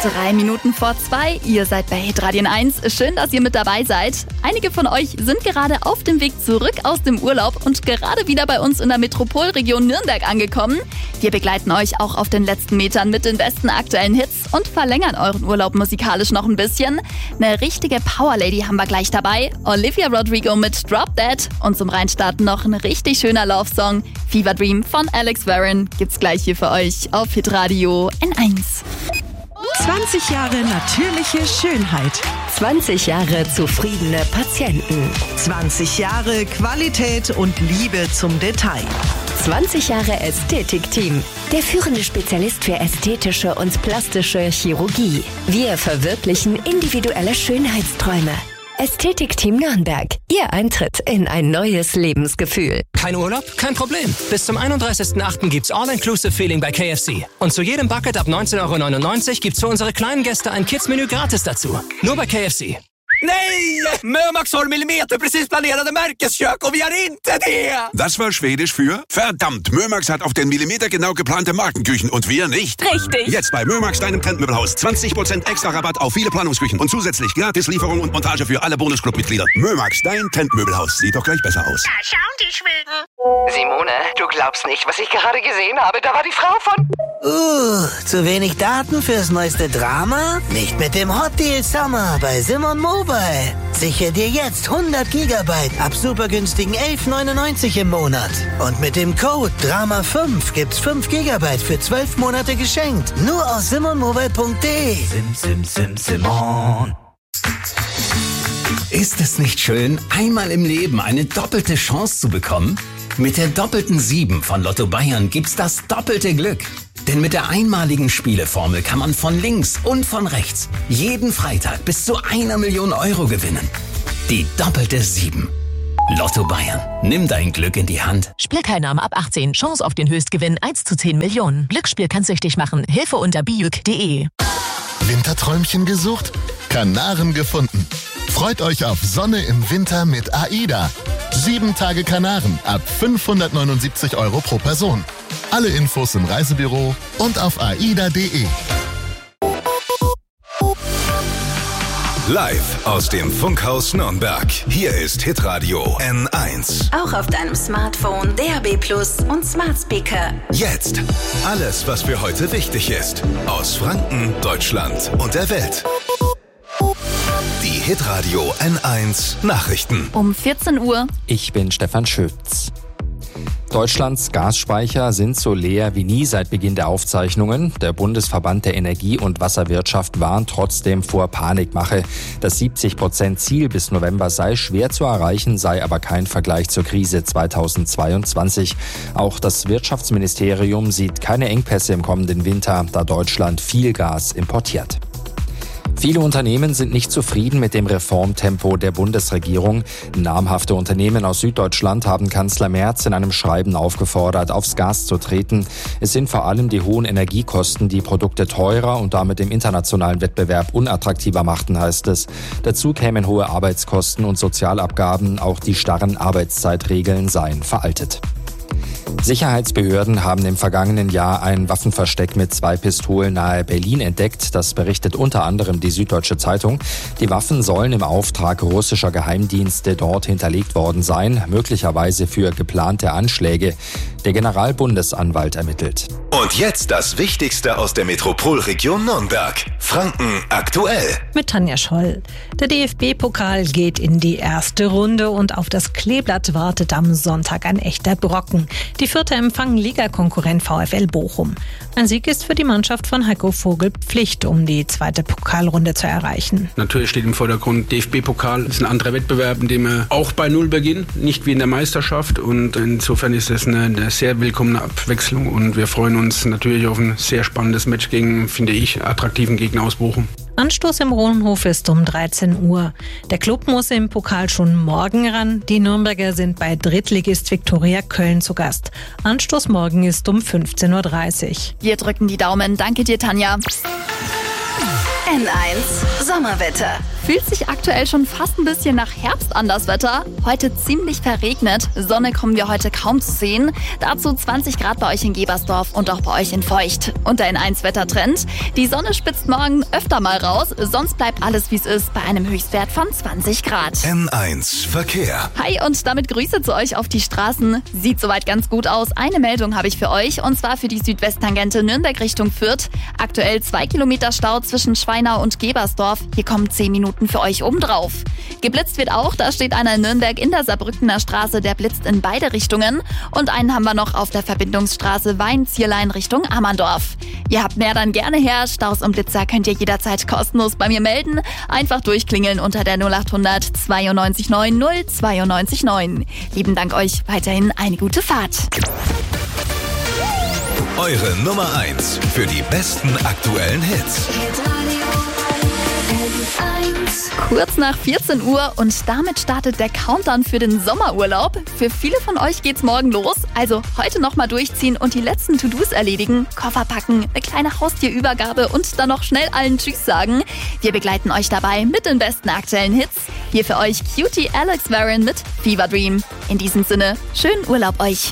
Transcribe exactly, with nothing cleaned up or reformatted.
Drei Minuten vor zwei, ihr seid bei Hitradio eins. Schön, dass ihr mit dabei seid. Einige von euch sind gerade auf dem Weg zurück aus dem Urlaub und gerade wieder bei uns in der Metropolregion Nürnberg angekommen. Wir begleiten euch auch auf den letzten Metern mit den besten aktuellen Hits und verlängern euren Urlaub musikalisch noch ein bisschen. Eine richtige Powerlady haben wir gleich dabei. Olivia Rodrigo mit Drop Dead und zum Reinstarten noch ein richtig schöner Love-Song. Fever Dream von Alex Warren gibt's gleich hier für euch auf Hitradio N eins. zwanzig Jahre natürliche Schönheit. zwanzig Jahre zufriedene Patienten. zwanzig Jahre Qualität und Liebe zum Detail. zwanzig Jahre Ästhetikteam. Der führende Spezialist für ästhetische und plastische Chirurgie. Wir verwirklichen individuelle Schönheitsträume. Ästhetikteam Nürnberg. Ihr Eintritt in ein neues Lebensgefühl. Kein Urlaub? Kein Problem. Bis zum einunddreißigsten achten gibt's All-Inclusive-Feeling bei K F C. Und zu jedem Bucket ab neunzehn Euro neunundneunzig gibt's für unsere kleinen Gäste ein Kids-Menü gratis dazu. Nur bei K F C. Nej! Mömax har millimeter precis planerade märkeskök och vi har inte det! Das war Schwedisch für verdammt, Mömax hat auf den Millimeter genau geplante Markenküchen und wir nicht. Richtig. Jetzt bei Mömax, deinem Trendmöbelhaus. zwanzig Prozent extra Rabatt auf viele Planungsküchen und zusätzlich gratis Lieferung und Montage für alle Bonusclub-Mitglieder. Mömax, dein Trendmöbelhaus. Sieht doch gleich besser aus. Da schauen die Schweden. Simone, du glaubst nicht, was ich gerade gesehen habe. Da war die Frau von... Uh, zu wenig Daten fürs neueste Drama? Nicht mit dem Hot Deal Summer bei Simon Mobile. Sichere dir jetzt hundert Gigabyte ab super günstigen elf neunundneunzig im Monat. Und mit dem Code Drama fünf gibt's fünf Gigabyte für zwölf Monate geschenkt. Nur aus simon mobile punkt de. Sim, sim, sim, Simon. Ist es nicht schön, einmal im Leben eine doppelte Chance zu bekommen? Mit der doppelten sieben von Lotto Bayern gibt's das doppelte Glück. Denn mit der einmaligen Spieleformel kann man von links und von rechts jeden Freitag bis zu einer Million Euro gewinnen. Die doppelte sieben. Lotto Bayern. Nimm dein Glück in die Hand. Spielteilnahme ab achtzehn. Chance auf den Höchstgewinn eins zu zehn Millionen. Glücksspiel kann süchtig machen. Hilfe unter bijuk punkt de. Winterträumchen gesucht? Kanaren gefunden. Freut euch auf Sonne im Winter mit AIDA. Sieben Tage Kanaren ab fünfhundertneunundsiebzig Euro pro Person. Alle Infos im Reisebüro und auf aida punkt de. Live aus dem Funkhaus Nürnberg. Hier ist Hitradio N eins. Auch auf deinem Smartphone, D A B Plus und Smart Speaker. Jetzt alles, was für heute wichtig ist. Aus Franken, Deutschland und der Welt. Die Hitradio N eins Nachrichten. Um vierzehn Uhr. Ich bin Stefan Schütz. Deutschlands Gasspeicher sind so leer wie nie seit Beginn der Aufzeichnungen. Der Bundesverband der Energie- und Wasserwirtschaft warnt trotzdem vor Panikmache. Das siebzig Prozent Ziel bis November sei schwer zu erreichen, sei aber kein Vergleich zur Krise zweitausendzweiundzwanzig. Auch das Wirtschaftsministerium sieht keine Engpässe im kommenden Winter, da Deutschland viel Gas importiert. Viele Unternehmen sind nicht zufrieden mit dem Reformtempo der Bundesregierung. Namhafte Unternehmen aus Süddeutschland haben Kanzler Merz in einem Schreiben aufgefordert, aufs Gas zu treten. Es sind vor allem die hohen Energiekosten, die Produkte teurer und damit im internationalen Wettbewerb unattraktiver machten, heißt es. Dazu kämen hohe Arbeitskosten und Sozialabgaben, auch die starren Arbeitszeitregeln seien veraltet. Sicherheitsbehörden haben im vergangenen Jahr ein Waffenversteck mit zwei Pistolen nahe Berlin entdeckt. Das berichtet unter anderem die Süddeutsche Zeitung. Die Waffen sollen im Auftrag russischer Geheimdienste dort hinterlegt worden sein, möglicherweise für geplante Anschläge. Der Generalbundesanwalt ermittelt. Und jetzt das Wichtigste aus der Metropolregion Nürnberg. Franken aktuell. Mit Tanja Scholl. Der D F B-Pokal geht in die erste Runde und auf das Kleeblatt wartet am Sonntag ein echter Brocken. Die Vierter empfangen Ligakonkurrent VfL Bochum. Ein Sieg ist für die Mannschaft von Heiko Vogel Pflicht, um die zweite Pokalrunde zu erreichen. Natürlich steht im Vordergrund D F B-Pokal. Das ist ein anderer Wettbewerb, in dem wir auch bei Null beginnen, nicht wie in der Meisterschaft. Und insofern ist es eine, eine sehr willkommene Abwechslung. Und wir freuen uns natürlich auf ein sehr spannendes Match gegen, finde ich, attraktiven Gegner aus Bochum. Anstoß im Rohnhof ist um dreizehn Uhr. Der Club muss im Pokal schon morgen ran. Die Nürnberger sind bei Drittligist Viktoria Köln zu Gast. Anstoß morgen ist um fünfzehn Uhr dreißig. Wir drücken die Daumen. Danke dir, Tanja. N eins Sommerwetter. Fühlt sich aktuell schon fast ein bisschen nach Herbst an, das Wetter. Heute ziemlich verregnet. Sonne kommen wir heute kaum zu sehen. Dazu zwanzig Grad bei euch in Gebersdorf und auch bei euch in Feucht. Und der N eins Wettertrend. Die Sonne spitzt morgen öfter mal raus. Sonst bleibt alles wie es ist bei einem Höchstwert von zwanzig Grad. N eins Verkehr. Hi und damit Grüße zu euch auf die Straßen. Sieht soweit ganz gut aus. Eine Meldung habe ich für euch und zwar für die Südwesttangente Nürnberg Richtung Fürth. Aktuell zwei Kilometer Stau zwischen Schweinau und Gebersdorf. Hier kommen zehn Minuten für euch obendrauf. Geblitzt wird auch, da steht einer in Nürnberg in der Saarbrückener Straße, der blitzt in beide Richtungen. Und einen haben wir noch auf der Verbindungsstraße Wein-Zierlein Richtung Ammerndorf. Ihr habt mehr, dann gerne her. Staus und Blitzer könnt ihr jederzeit kostenlos bei mir melden. Einfach durchklingeln unter der null acht hundert zweiundneunzig neun null zweiundneunzig neun. Lieben Dank euch, weiterhin eine gute Fahrt. Eure Nummer eins für die besten aktuellen Hits. Kurz nach vierzehn Uhr und damit startet der Countdown für den Sommerurlaub. Für viele von euch geht's morgen los. Also heute nochmal durchziehen und die letzten To-Dos erledigen. Koffer packen, eine kleine Haustierübergabe und dann noch schnell allen Tschüss sagen. Wir begleiten euch dabei mit den besten aktuellen Hits. Hier für euch Cutie Alex Warren mit Fever Dream. In diesem Sinne, schönen Urlaub euch.